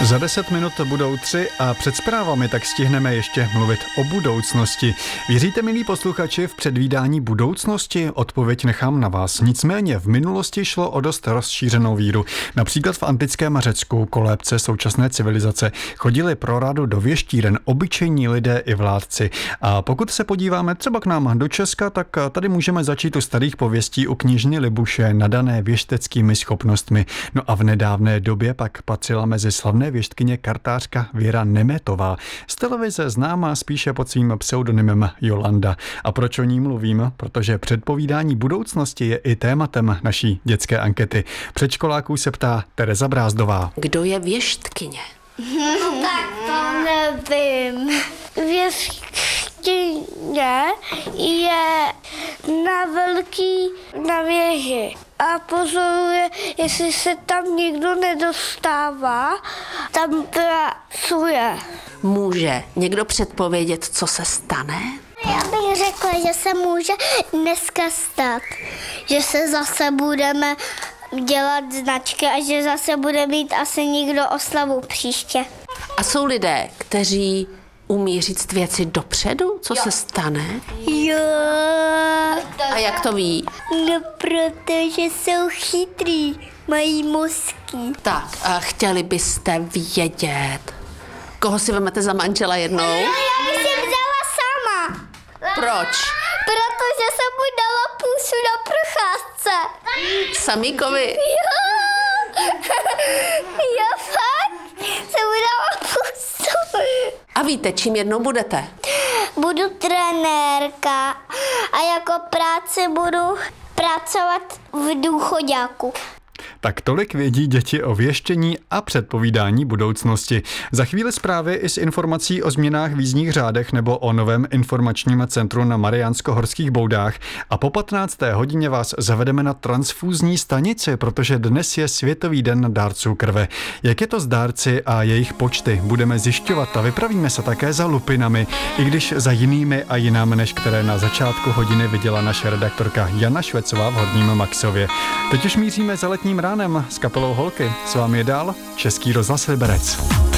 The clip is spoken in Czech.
Za 10 minut budou 3 a před zprávami tak stihneme ještě mluvit o budoucnosti. Věříte, milí posluchači, v předvídání budoucnosti? Odpověď nechám na vás. Nicméně v minulosti šlo o dost rozšířenou víru. Například v antickém Řecku, kolébce současné civilizace, chodili pro radu do věštíren obyčejní lidé i vládci. A pokud se podíváme třeba k nám do Česka, tak tady můžeme začít u starých pověstí u kněžny Libuše, nadané věšteckými schopnostmi. No a v nedávné době pak patřila mezi slavné věštkyně kartářka Věra Nemetová. Z televize známá spíše pod svým pseudonymem Jolanda. A proč o ní mluvím? Protože předpovídání budoucnosti je i tématem naší dětské ankety. Předškoláků se ptá Tereza Brázdová. Kdo je věštkyně? Tak to nevím. Věštkyně je na věži a pozoruje, jestli se tam nikdo nedostává, tam pracuje. Může někdo předpovědět, co se stane? Já bych řekla, že se může dneska stát, že se zase budeme dělat značky a že zase bude mít asi někdo oslavu příště. A jsou lidé, kteří umí říct věci dopředu, co se stane? Jo. A jak to ví? No, protože jsou chytrý, mají mozky. Tak, a chtěli byste vědět, koho si vezmete za manžela jednou? Já bych si vzala sama. Proč? Protože jsem mu dala pusu na procházce. Samíkovi? Já fakt jsem mu dala pusu. A víte, čím jednou budete? Budu trenérka a jako práci budu pracovat v důchoďáku. Tak tolik vědí děti o věštění a předpovídání budoucnosti. Za chvíli zprávy i s informací o změnách v jízdních řádech nebo o novém informačním centru na Mariánsko-Horských Boudách. A po 15. hodině vás zavedeme na transfúzní stanici, protože dnes je Světový den dárců krve. Jak je to s dárci a jejich počty? Budeme zjišťovat a vypravíme se také za lupinami, i když za jinými a jinam, než které na začátku hodiny viděla naše redaktorka Jana Švecová v Horním Maxově. Teď už míříme za letním ránem s kapelou Holky. S vámi je dál Český rozhlas Liberec.